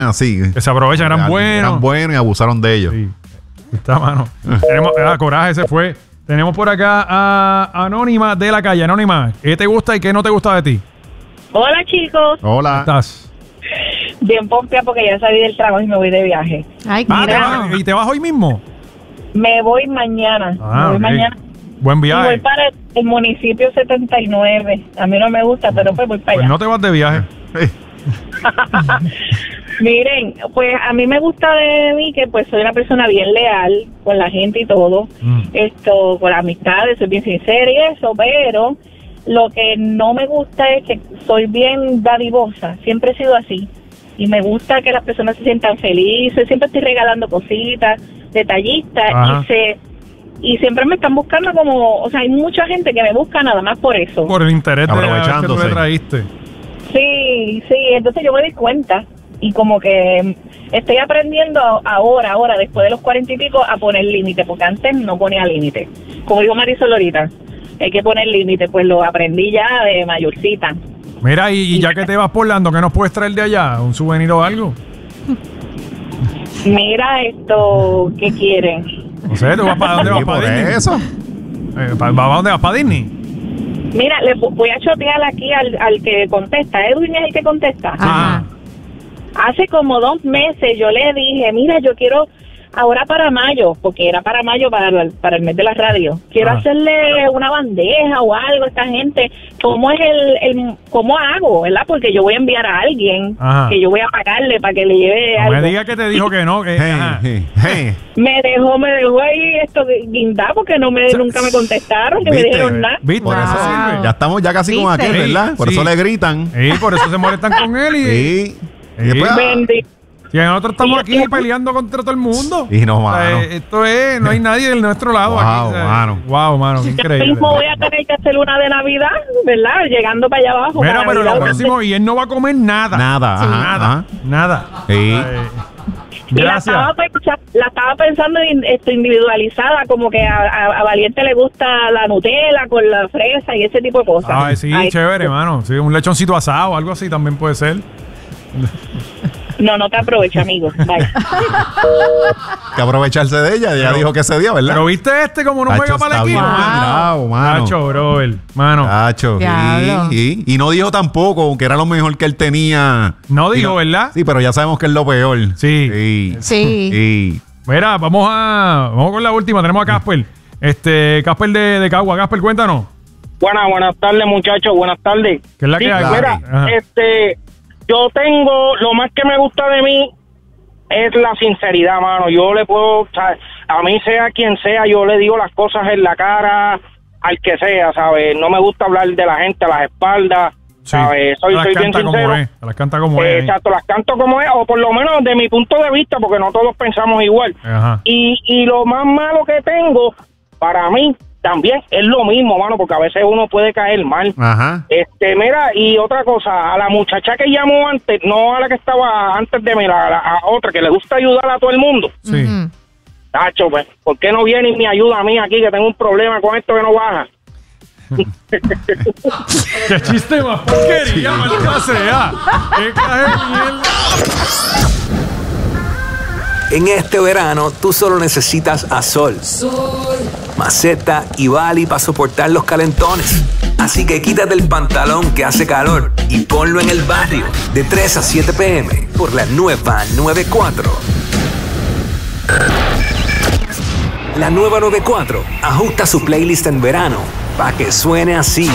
así. Que se aprovechan, eran buenos y abusaron de ellos. Sí. Está, mano. Tenemos, Coraje se fue. Tenemos por acá a Anónima de la calle. Anónima, ¿qué te gusta y qué no te gusta de ti? Hola, chicos. Hola. ¿Cómo estás? Bien pompia porque ya salí del trabajo y me voy de viaje. Ay, ¿Y te vas hoy mismo? Me voy mañana. Me voy mañana. Buen Y viaje. voy para el municipio 79. A mí no me gusta, pero pues voy para Pues allá. no te vas de viaje. Miren, pues a mí me gusta de mí que pues soy una persona bien leal con la gente y todo. Con las amistades, soy bien sincera y eso, pero lo que no me gusta es que soy bien dadivosa. Siempre he sido así. Y me gusta que las personas se sientan felices. Siempre estoy regalando cositas, detallistas. Ajá. Y siempre me están buscando como... O sea, hay mucha gente que me busca nada más por eso. Por el interés de que tú le traíste. Sí, entonces yo me di cuenta y como que estoy aprendiendo ahora, después de los 40 y pico, a poner límite, porque antes no ponía límite. Como dijo Marisol ahorita, hay que poner límite, pues lo aprendí ya de mayorcita. Mira, y ya que te vas por Lando, ¿qué nos puedes traer de allá? ¿Un souvenir o algo? Mira esto, ¿qué quieren? No sé, ¿tú vas para dónde vas? ¿Para Disney? Eso. ¿Para dónde vas? ¿Para Disney? Mira, le voy a chotear aquí al que contesta. Edwin es el que contesta. Ajá. Hace como 2 meses yo le dije, mira, yo quiero ahora para mayo, porque era para mayo para el mes de la radio, quiero hacerle una bandeja o algo a esta gente. ¿Cómo es cómo hago, verdad? Porque yo voy a enviar a alguien que yo voy a pagarle para que le lleve algo. No me diga que te dijo que no. Me dejó ahí esto guindar porque nunca me contestaron, que me dijeron nada. ¿Viste? Por eso sirve. Ya estamos ya casi con aquel, ¿verdad? Por eso le gritan. Sí, por eso se molestan con él y después, y nosotros estamos aquí peleando contra todo el mundo. Y no, mano. Esto es, no hay nadie del nuestro lado aquí. Wow, mano, qué increíble. Yo mismo voy a tener que hacer una de Navidad, ¿verdad? Llegando para allá abajo. Mira, pero lo próximo, y él no va a comer nada. Nada. Sí. Gracias. La estaba pensando individualizada, como que a Valiente le gusta la Nutella con la fresa y ese tipo de cosas. Ay, sí, chévere, hermano. Sí, un lechoncito asado, algo así también puede ser. No te aprovecha, amigo. Bye. Que aprovecharse de ella. Ella dijo que ese día, ¿verdad? Pero viste como no juega para el equipo. Mano. Tacho, brother. Mano. Tacho. Y no dijo tampoco que era lo mejor que él tenía. No dijo, ¿verdad? Sí, pero ya sabemos que es lo peor. Sí. Mira, vamos con la última. Tenemos a Casper. Casper de Cagua. Casper, cuéntanos. Buenas tardes, muchachos. Buenas tardes. ¿Qué es la que hay? Mira, yo tengo, lo más que me gusta de mí es la sinceridad, mano. Yo le puedo, a mí sea quien sea, yo le digo las cosas en la cara al que sea, ¿sabes? No me gusta hablar de la gente a las espaldas, ¿sabes? Soy bien sincero. Las canta como es. Exacto, las canto como es, o por lo menos de mi punto de vista, porque no todos pensamos igual. Ajá. Y lo más malo que tengo, para mí, también es lo mismo, mano, porque a veces uno puede caer mal. Ajá. Mira, y otra cosa, a la muchacha que llamó antes, no a la que estaba antes de mí, a otra que le gusta ayudar a todo el mundo. Sí. Tacho, pues, ¿por qué no viene y me ayuda a mí aquí, que tengo un problema con esto que no baja? ¡Qué chiste más porquería, maldita sea! ¡Qué caje de mierda! En este verano, tú solo necesitas a Sol, Maceta y Bali para soportar los calentones. Así que quítate el pantalón que hace calor y ponlo en el barrio. De 3 a 7 p.m. por la nueva 94. La nueva 94 ajusta su playlist en verano para que suene así.